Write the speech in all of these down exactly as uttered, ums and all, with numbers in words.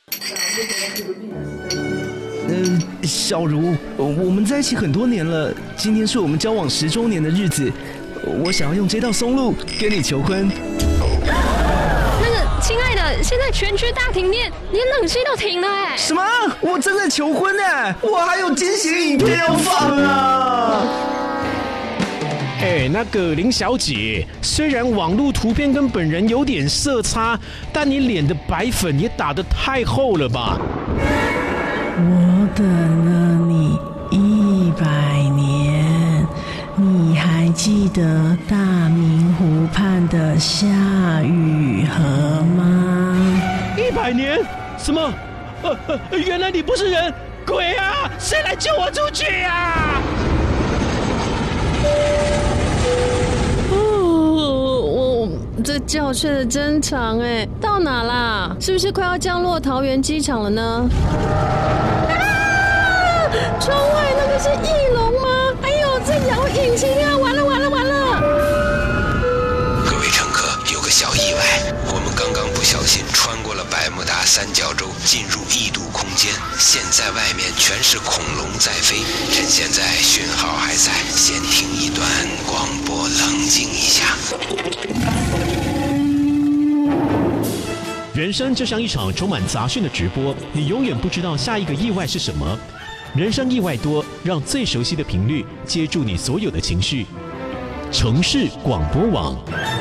嗯、呃，小茹，我们在一起很多年了，今天是我们交往十周年的日子，我想要用这道松露跟你求婚。 那个，亲爱的，现在全区大停电，连冷气都停了哎！ 什么？我正在求婚哎，我还有惊喜影片要放啊！ 哎，那个林小姐，虽然网络图片跟本人有点色差，但你脸的白粉也打得太厚了吧？ 我等了你一百年，你还记得大明湖畔的夏雨荷吗？ 一百年？什么？呃呃，原来你不是人，鬼啊！谁来救我出去啊？ 这觉睡得真长哎，到哪啦？是不是快要降落桃园机场了呢？啊！窗外那个是翼龙吗？哎呦，这摇引擎啊！完了完了完了！ 各位乘客，有个小意外，我们刚刚不小心穿过了百慕达三角洲，进入异度空间。现在外面全是恐龙在飞，趁现在讯号还在，先听一段广播，冷静一下。 人生就像一场充满杂讯的直播，你永远不知道下一个意外是什么。人生意外多，让最熟悉的频率接住你所有的情绪。城市广播网，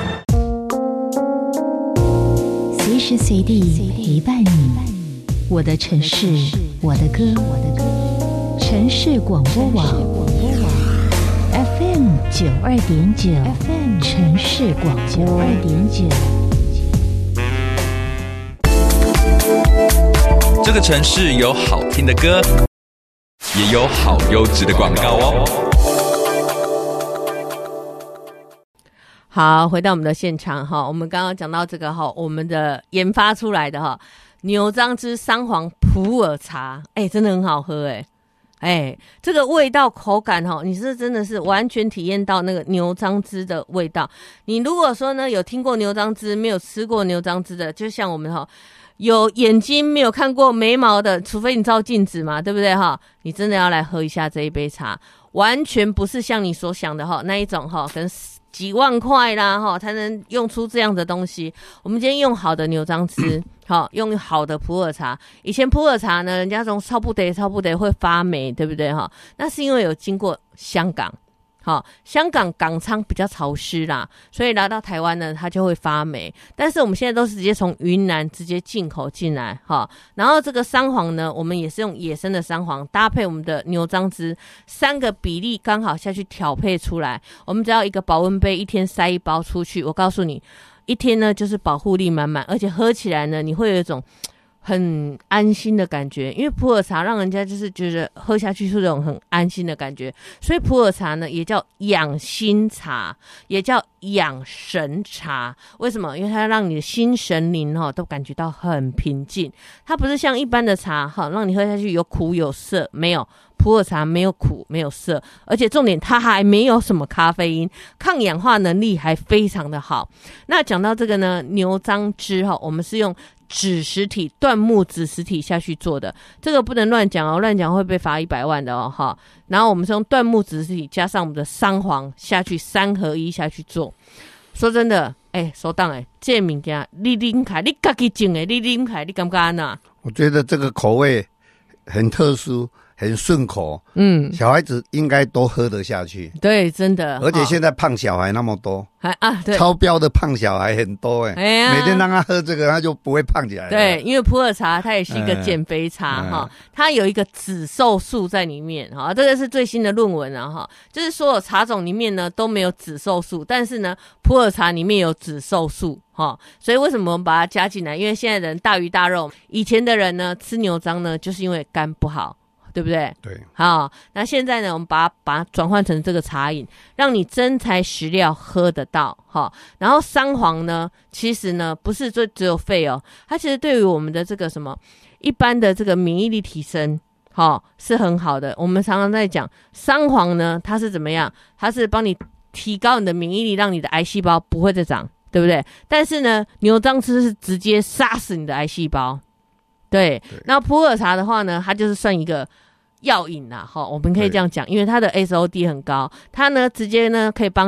随时随地陪伴你。我的城市，我的歌，城市广播网 F M 九二点九 ，F M 城市广播二点九。 这个城市有好听的歌，也有好优质的广告哦。 好，回到我们的现场哈，我们刚刚讲到这个哈，我们的研发出来的哈牛樟芝桑黄普洱茶，哎、欸，真的很好喝哎、欸，哎、欸，这个味道口感哈，你是真的是完全体验到那个牛樟芝的味道。你如果说呢有听过牛樟芝，没有吃过牛樟芝的，就像我们哈。有眼睛没有看过眉毛的，除非你照镜子嘛，对不对哈？你真的要来喝一下这一杯茶，完全不是像你所想的哈那一种哈，可能几万块啦哈才能用出这样的东西。我们今天用好的牛樟芝，好用好的普洱茶。以前普洱茶呢，人家从超不得超不得会发霉，对不对哈？那是因为有经过香港。好，香港港仓比较潮湿啦，所以来到台湾呢，它就会发霉。但是我们现在都是直接从云南直接进口进来，哈。然后这个桑黄呢，我们也是用野生的桑黄搭配我们的牛樟芝，三个比例刚好下去调配出来。我们只要一个保温杯，一天塞一包出去，我告诉你，一天呢就是保护力满满，而且喝起来呢，你会有一种很安心的感觉，因为普洱茶让人家就是觉得喝下去是这种很安心的感觉，所以普洱茶呢也叫养心茶，也叫养神茶。为什么？因为它让你的心神灵哈都感觉到很平静。它不是像一般的茶哈，让你喝下去有苦有涩，没有。普洱茶没有苦没有涩，而且重点它还没有什么咖啡因，抗氧化能力还非常的好。那讲到这个呢，牛樟芝哈，我们是用子实体椴木子实体下去做的，这个不能乱讲哦，乱讲会被罚一百万的哦哈。然后我们是用椴木子实体加上我们的桑黄下去三合一下去做。说真的，哎、欸，收档哎，这物件你啉开，你自己种的，你啉开，你感觉安怎？ 我觉得这个口味很特殊。很顺口，嗯，小孩子应该都喝得下去。 对，真的。 而且现在胖小孩那么多， 还啊，对， 超标的胖小孩很多哎、欸。哎呀，每天让他喝这个，他就不会胖起来了。 对，因为普洱茶它也是一个减肥茶哈、嗯，它有一个紫瘦素在里面哈，这个是最新的论文啊哈，就是所有茶种里面呢都没有紫瘦素，但是呢普洱茶里面有紫瘦素。哈，所以为什么我们把它加进来？因为现在人大鱼大肉，以前的人呢吃牛樟呢，就是因为肝不好。对不对？ 对， 好，那现在呢，我们把它把它转换成这个茶饮，让你真材实料喝得到，哈。然后桑黄呢，其实呢不是就只有肺哦，它其实对于我们的这个什么一般的这个免疫力提升，哈，是很好的。我们常常在讲桑黄呢，它是怎么样？它是帮你提高你的免疫力，让你的癌细胞不会再长，对不对？但是呢，牛樟芝是直接杀死你的癌细胞。 对，那普洱茶的话呢，它就是算一个药引啦，哈，我们可以这样讲，因为它的 S O D 很高，它呢直接呢可以帮